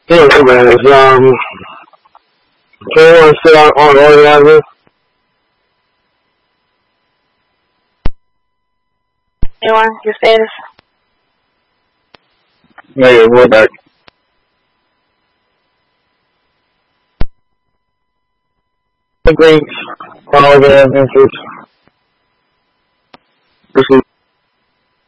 Yeah, man. Can anyone sit on organizer? Anyone? Your status? Negative, we're back. The Greeks, on organizing, please. Proceed.